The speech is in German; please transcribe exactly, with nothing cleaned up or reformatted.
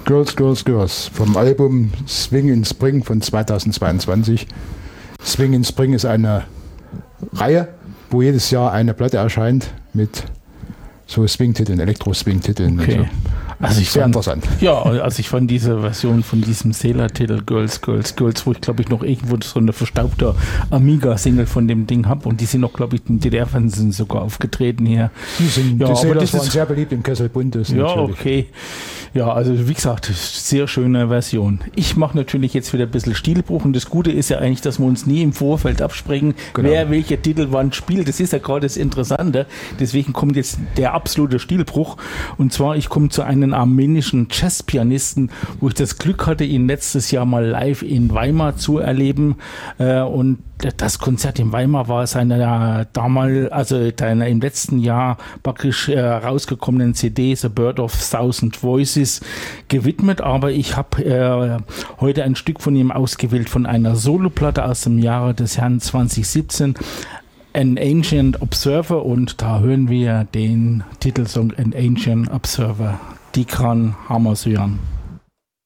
Girls, Girls, Girls vom Album Swing in Spring von zweitausendzweiundzwanzig. Swing in Spring ist eine Reihe, wo jedes Jahr eine Platte erscheint mit so Swing-Titeln, Elektro-Swing-Titeln. Okay. Und so. Also ich Sehr fand, interessant. Ja, also ich fand diese Version von diesem Sailor-Titel Girls, Girls, Girls, wo ich glaube ich noch irgendwo so eine verstaubte Amiga-Single von dem Ding habe und die sind noch, glaube ich, im D D R-Fernsehen sogar aufgetreten hier. Die, sind, ja, die Sailors das waren ist, sehr beliebt im Kessel Buntes. Ja, natürlich. okay. Ja, also wie gesagt, sehr schöne Version. Ich mache natürlich jetzt wieder ein bisschen Stilbruch und das Gute ist ja eigentlich, dass wir uns nie im Vorfeld absprechen, Genau. wer welcher Titel wann spielt. Das ist ja gerade das Interessante. Deswegen kommt jetzt der absolute Stilbruch und zwar, ich komme zu einem armenischen Jazzpianisten, wo ich das Glück hatte, ihn letztes Jahr mal live in Weimar zu erleben äh, und das Konzert in Weimar war seiner damals, also deiner im letzten Jahr praktisch äh, rausgekommenen C D The Bird of Thousand Voices gewidmet, aber ich habe äh, heute ein Stück von ihm ausgewählt von einer Soloplatte aus dem Jahre des Herrn zwanzig siebzehn, An Ancient Observer, und da hören wir den Titelsong An Ancient Observer, Dikran Hamasyan.